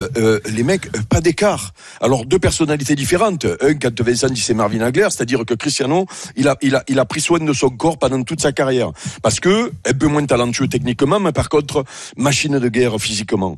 les mecs, pas d'écart. Alors, deux personnalités différentes. Un, quand Vincent dit c'est Marvin Hagler, c'est-à-dire que Cristiano, il a pris soin de son corps pendant toute sa carrière. Parce que, un peu moins talentueux techniquement, mais par contre, machine de guerre physiquement.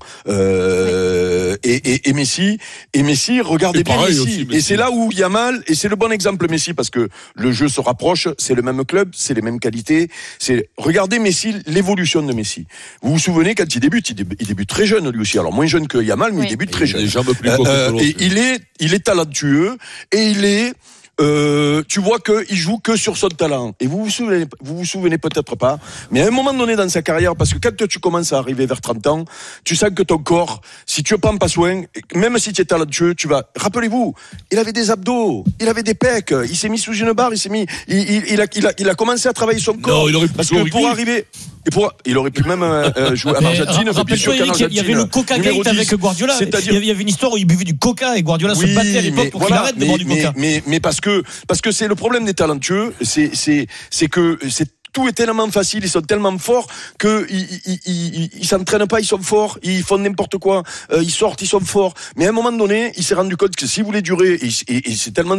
Et Messi, regardez bien Messi. Aussi, et c'est là où il y a mal, et c'est le bon exemple Messi, parce que le jeu se rapproche, c'est le même club, c'est les mêmes qualités. Regardez Messi, l'évolution de Messi. Vous vous souvenez, quand il débute très jeune lui aussi. Alors moins jeune que Yamal, mais il débute très jeune. Il est jambes plus courtes que l'autre. Et il est talentueux, et il est tu vois qu'il joue que sur son talent. Et vous vous souvenez peut-être pas, mais à un moment donné dans sa carrière, parce que quand tu commences à arriver vers 30 ans, tu sens que ton corps, si tu ne prends pas soin, même si tu es talentueux, rappelez-vous, il avait des abdos, il avait des pecs, il s'est mis sous une barre, il a commencé à travailler son corps. Non, il aurait pu parce que pour arriver, il aurait pu même jouer à l'Argentine. Rappelle-toi, il y avait le Coca Gate avec Guardiola. Il y avait une histoire où il buvait du Coca et Guardiola se battait à l'époque pour qu'il arrête de boire du Coca. Mais parce que c'est le problème des talentueux, c'est que tout est tellement facile, ils sont tellement forts que ils s'entraînent pas, ils sont forts, ils font n'importe quoi, ils sortent, ils sont forts. Mais à un moment donné, il s'est rendu compte que s'il voulait durer, et c'est tellement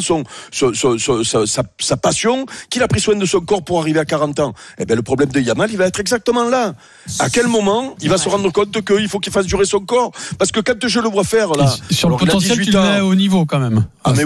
sa passion qu'il a pris soin de son corps pour arriver à 40 ans. Eh ben le problème de Yamal, il va être exactement là. À quel moment il va se rendre compte qu'il faut qu'il fasse durer son corps? Parce que quand je le vois faire là, sur le potentiel, tu le mets au niveau quand même. Mais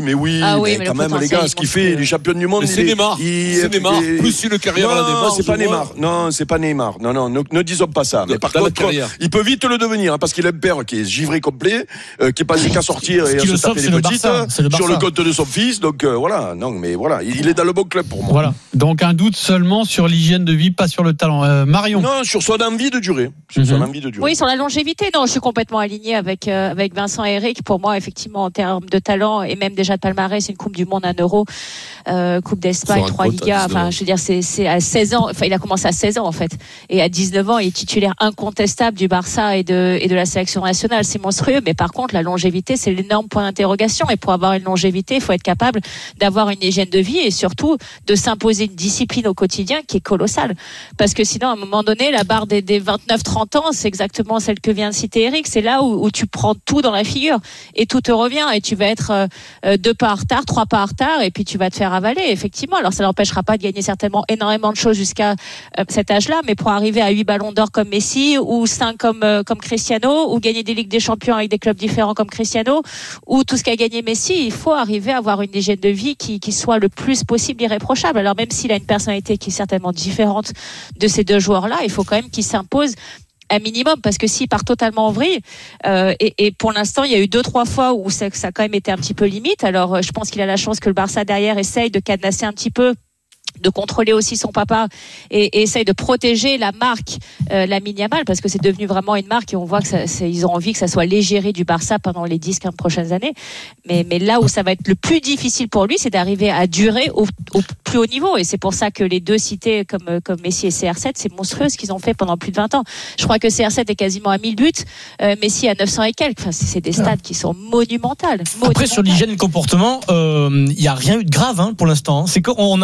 quand même les gars, ce qu'il fait, les champions du monde, c'est Neymar. C'est Neymar. Plus une carrière à la Neymar. Non, c'est pas Neymar. Non, c'est pas Neymar. Non, ne disons pas ça. Mais par contre, il peut vite le devenir, parce qu'il a un père qui est givré complet, qui est pas qu'à sortir et à se taper les petites sur le compte de son fils. Donc voilà. Non, mais voilà, il est dans le bon club pour moi. Voilà. Donc un doute seulement sur l'hygiène de vie, pas sur le talent. Marion. Non, sur son envie de durer. Oui, sur la longévité. Non, je suis complètement aligné avec Vincent et Eric. Pour moi, effectivement, en termes de talent et même déjà de palmarès, c'est une Coupe du Monde, un Euro, Coupe d'Espagne, 3 Ligas. Enfin, je veux dire, c'est à 16 ans. Enfin, il a commencé à 16 ans en fait, et à 19 ans, il est titulaire incontestable du Barça et de la sélection nationale. C'est monstrueux. Mais par contre, la longévité, c'est l'énorme point d'interrogation. Et pour avoir une longévité, il faut être capable d'avoir une hygiène de vie et surtout de s'imposer une discipline au quotidien qui est colossale. Parce que sinon, à un moment donné, la barre des 29-30 ans, c'est exactement celle que vient de citer Eric. C'est là où tu prends tout dans la figure et tout te revient et tu vas être 2 pas en retard, 3 pas en retard et puis tu vas te faire avaler, effectivement. Alors ça n'empêchera pas de gagner certainement énormément de choses jusqu'à cet âge-là, mais pour arriver à 8 ballons d'or comme Messi ou 5 comme Cristiano, ou gagner des Ligues des Champions avec des clubs différents comme Cristiano, ou tout ce qu'a gagné Messi, il faut arriver à avoir une hygiène de vie qui soit le plus possible irréprochable. Alors même s'il a une personnalité qui est certainement différente de ces deux joueurs-là, il faut quand même qu'il s'impose un minimum, parce que s'il part totalement en vrille, et pour l'instant il y a eu 2-3 fois où ça a quand même été un petit peu limite. Alors je pense qu'il a la chance que le Barça derrière essaye de cadenasser un petit peu, de contrôler aussi son papa et essaye de protéger la marque Lamine Yamal, parce que c'est devenu vraiment une marque et on voit que ils ont envie que ça soit l'égérie du Barça pendant les 10-15 prochaines années. Mais là où ça va être le plus difficile pour lui, c'est d'arriver à durer au plus haut niveau, et c'est pour ça que les deux cités comme Messi et CR7, c'est monstrueux ce qu'ils ont fait pendant plus de 20 ans. Je crois que CR7 est quasiment à 1000 buts, Messi à 900 et quelques. Enfin, c'est des stats qui sont monumentales. Après, sur l'hygiène et le comportement, il y a rien eu de grave pour l'instant. C'est qu'on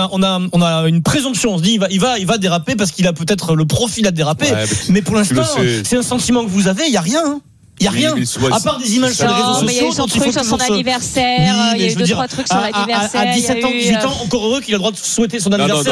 a une présomption, on se dit il va déraper parce qu'il a peut-être le profil à déraper, mais pour l'instant c'est un sentiment que vous avez, il y a rien. Il n'y a rien, à part des images sur les réseaux sociaux. Mais il y a eu son truc sur son anniversaire, il y a eu 2-3 trucs sur l'anniversaire. À 17 ans, 18 ans, encore heureux qu'il a le droit de souhaiter son anniversaire.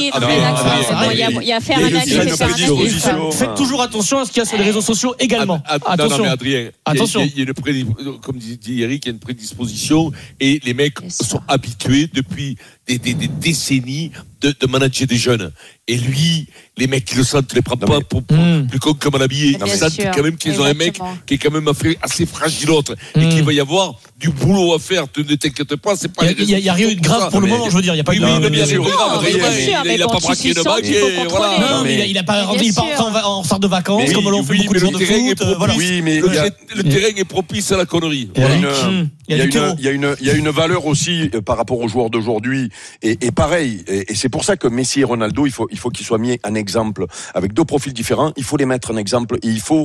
Il y a fait un analyse. Faites toujours attention à ce qu'il y a sur les réseaux sociaux également. Attention. Non, mais Adrien, attention. Comme dit Eric, il y a une prédisposition et les mecs sont habitués depuis des décennies de manager des jeunes. Et lui, les mecs qui le sentent, les prennent pas pour plus con comme un habillé. Ils sentent quand même qu'ils ont un mec qui est quand même assez fragile autre et qu'il va y avoir du boulot à faire. Ne t'inquiète pas, c'est pas. Il y a rien eu de grave pour le moment, je veux dire. Il y a pas eu de grave. Il a pas braqué une bague et voilà. Non, mais il a pas en retard de vacances comme l'ont fait beaucoup de joueurs de foot. Oui, mais le terrain est propice à la connerie. Il y a une valeur aussi par rapport aux joueurs d'aujourd'hui et pareil, et c'est pour ça que Messi et Ronaldo, il faut qu'ils soient mis en exemple avec deux profils différents. Il faut les mettre en exemple et il faut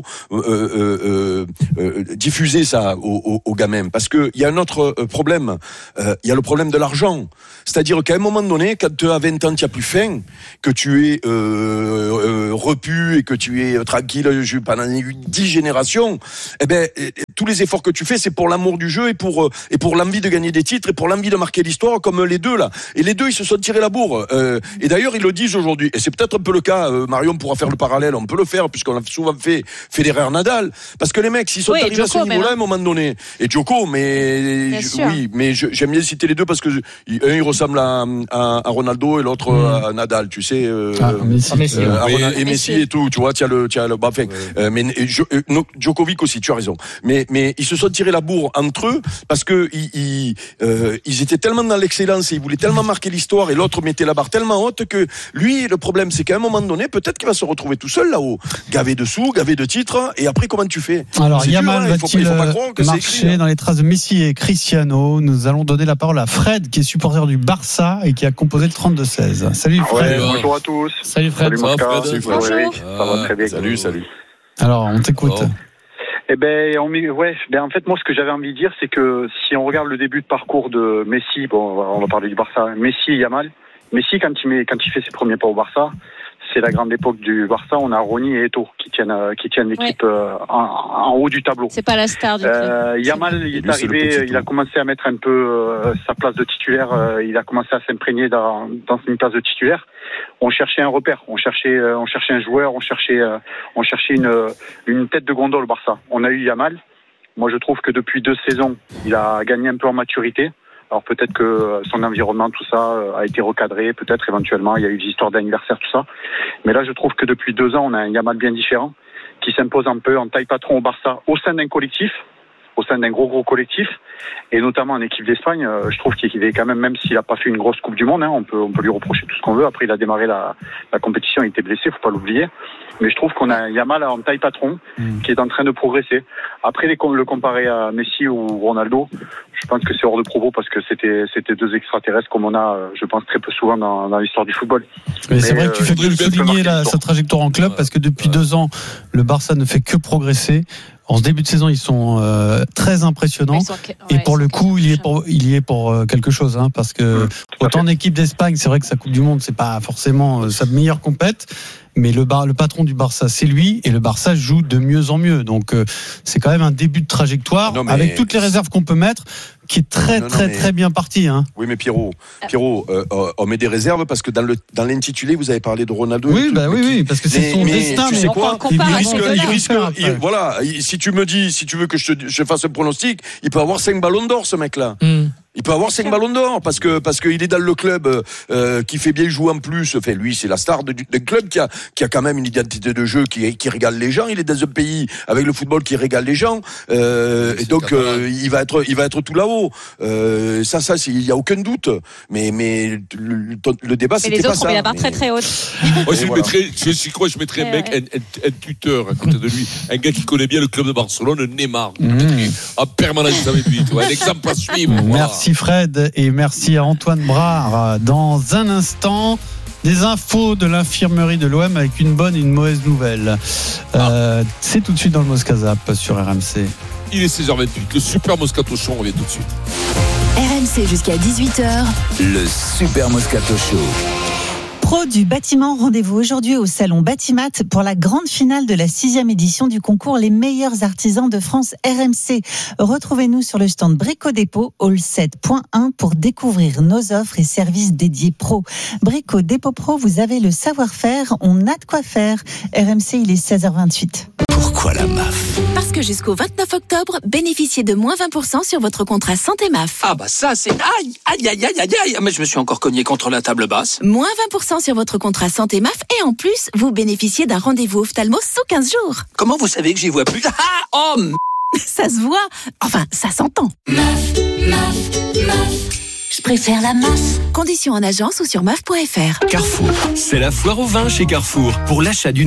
diffuser ça aux gamins, parce que il y a un autre problème. Il y a le problème de l'argent. C'est-à-dire qu'à un moment donné, quand tu as 20 ans, tu n'as plus faim, que tu es repu et que tu es tranquille pendant 10 générations, tous les efforts que tu fais, c'est pour l'amour du jeu et pour l'envie de gagner des titres et pour l'envie de marquer l'histoire, comme les deux là. Et les deux, ils se sont tirés la bourre. Et d'ailleurs, ils le disent aujourd'hui. Et c'est peut-être un peu le cas. Marion pourra faire le parallèle. On peut le faire puisqu'on l'a souvent fait. Federer, Nadal. Parce que les mecs, s'ils sont arrivés à ce niveau-là, à un moment donné. Et Djoko, mais j'aime bien citer les deux parce que un il ressemble à Ronaldo et l'autre à Nadal. Tu sais. Messi. Et Messi et tout. Tu vois, tu as le. Bah, enfin, mais Djokovic aussi. Tu as raison. Mais ils se sont tirés la bourre entre eux parce que ils étaient tellement dans l'excellence et ils voulaient tellement marquer l'histoire et l'autre mettait la barre tellement haute que lui, le problème, c'est qu'à un moment donné, peut-être qu'il va se retrouver tout seul là-haut, gavé de sous, gavé de titres, et après, comment tu fais? Alors, Yamal va-t-il marcher dans les traces de Messi et Cristiano? Nous allons donner la parole à Fred, qui est supporter du Barça et qui a composé le 32-16. Salut Fred. Bonjour à tous. Salut Fred. Salut Fred. Bonjour. Ça va très bien. Salut. Alors, on t'écoute. En fait, moi, ce que j'avais envie de dire, c'est que si on regarde le début de parcours de Messi, on va parler du Barça, Messi et Yamal. Messi, quand il fait ses premiers pas au Barça, c'est la grande époque du Barça. On a Ronny et Eto'o qui tiennent l'équipe en haut du tableau. C'est pas la star du club. Yamal, il est arrivé, il a commencé à mettre un peu sa place de titulaire. Il a commencé à s'imprégner dans une place de titulaire. On cherchait un repère, on cherchait un joueur, on cherchait une tête de gondole au Barça. On a eu Yamal. Moi, je trouve que depuis 2 saisons, il a gagné un peu en maturité. Alors peut-être que son environnement, tout ça, a été recadré, peut-être éventuellement, il y a eu des histoires d'anniversaire, tout ça. Mais là, je trouve que depuis 2 ans, on a un Yamal bien différent, qui s'impose un peu en taille patron au Barça, au sein d'un collectif, au sein d'un gros collectif, et notamment en équipe d'Espagne. Je trouve qu'il est quand même s'il n'a pas fait une grosse Coupe du Monde, on peut lui reprocher tout ce qu'on veut. Après, il a démarré la compétition, il était blessé, faut pas l'oublier. Mais je trouve qu'on a un Yamal en taille patron qui est en train de progresser. Après, le comparer à Messi ou Ronaldo, je pense que c'est hors de propos parce que c'était 2 extraterrestres comme on a, je pense, très peu souvent dans l'histoire du football. Mais c'est vrai que tu fais bien de souligner sa trajectoire en club parce que depuis 2 ans, le Barça ne fait que progresser. En ce début de saison, ils sont très impressionnants. Et pour le coup, il y est pour quelque chose, parce que autant d'équipe d'Espagne, c'est vrai que sa Coupe du Monde, c'est pas forcément sa meilleure compète. Mais le patron du Barça, c'est lui, et le Barça joue de mieux en mieux. Donc c'est quand même un début de trajectoire avec toutes les réserves qu'on peut mettre, qui est très bien parti. Oui, mais Pierrot, on met des réserves parce que dans l'intitulé, vous avez parlé de Ronaldo. Oui, parce que c'est son destin. Tu sais quoi ? Il risque. Voilà, si tu veux que je fasse un pronostic, il peut avoir 5 ballons d'or, ce mec-là. Il peut avoir 5 ballons d'or parce qu'il est dans le club qui fait bien jouer en plus. Enfin, lui, c'est la star d'un club qui a quand même une identité de jeu qui régale les gens. Il est dans un pays avec le football qui régale les gens. Et donc, il va être tout là-haut. Ça, il y a aucun doute. Mais le débat, c'était pas ça. Mais les autres ont mis la barre très haute. Moi, je mettrais un mec, un tuteur à côté de lui, un gars qui connaît bien le club de Barcelone, Neymar. En permanence avec lui, un exemple à suivre. Merci Fred et merci à Antoine Brard. Dans un instant, des infos de l'infirmerie de l'OM avec une bonne et une mauvaise nouvelle. C'est tout de suite dans le Mosca Zap sur RMC. Il est 16h28, le Super Moscato Show, on revient tout de suite. RMC jusqu'à 18h. Le Super Moscato Show. Pro du bâtiment, rendez-vous aujourd'hui au salon Batimat pour la grande finale de la 6e édition du concours Les meilleurs artisans de France RMC. Retrouvez-nous sur le stand Brico Dépôt, Hall 7.1 pour découvrir nos offres et services dédiés pro. Brico Dépôt Pro, vous avez le savoir-faire, on a de quoi faire. RMC, il est 16h28. Pourquoi la MAF ? Parce que jusqu'au 29 octobre, bénéficiez de moins 20% sur votre contrat santé MAF. Ah bah ça c'est... Aïe. Mais je me suis encore cogné contre la table basse. Moins 20% sur votre contrat santé MAF et en plus, vous bénéficiez d'un rendez-vous ophtalmo sous 15 jours. Comment vous savez que j'y vois plus ? Ça se voit. Enfin, ça s'entend. MAF. Je préfère la MAF. Conditions en agence ou sur MAF.fr. Carrefour, c'est la foire au vin chez Carrefour. Pour l'achat d'une